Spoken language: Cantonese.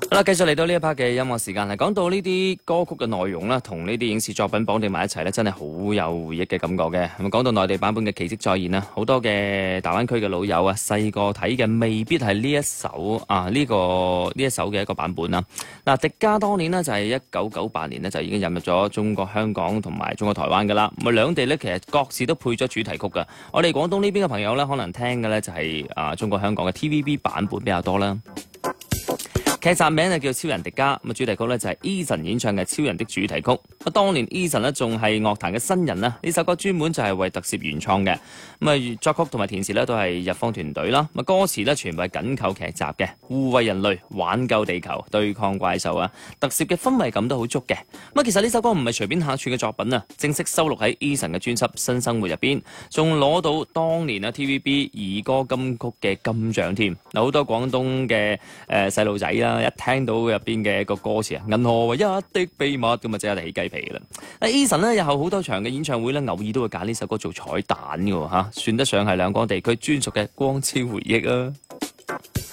好啦，繼續嚟到呢一 part 嘅音樂時間啦。講到呢啲歌曲嘅內容啦，同呢啲影視作品綁定埋一齊咧，真係好有回憶嘅感覺嘅。咁講到內地版本嘅《奇蹟再現》啦，好多嘅大灣區嘅老友啊，細個睇嘅未必係呢一首呢一首嘅一個版本啦。嗱，迪迦當年呢，就係1998年呢，就已經引入咗中國香港同埋中國台灣噶啦。咁啊兩地咧其實各自都配咗主題曲噶。我哋廣東呢邊嘅朋友咧，可能聽嘅咧就係中國香港嘅 TVB 版本比較多啦。劇集名就叫《超人迪迦》，咁主題曲咧就係 Eason 演唱嘅《超人的主題曲》。當年 Eason 咧仲係樂壇嘅新人啦，呢首歌專門就係為特攝原創嘅。咁作曲同埋填詞咧都係日方團隊啦。咁歌詞咧全部係緊扣劇集嘅，護衛人類、挽救地球、對抗怪獸啊！特攝嘅氛圍感都好足嘅。咁其實呢首歌唔係隨便客串嘅作品啊，正式收錄喺 Eason 嘅專輯《新生活》入邊，仲攞到當年啊 TVB 兒歌金曲嘅金獎添。嗱，好多廣東嘅細路仔啦，一聽到入邊嘅一個歌詞啊，銀河唯一的秘密咁啊，即刻起雞皮啦。Eason 咧日後好多場嘅演唱會咧，偶爾都會揀呢首歌做彩蛋嘅喎嚇，算得上係兩江地區專屬嘅光超回憶啊！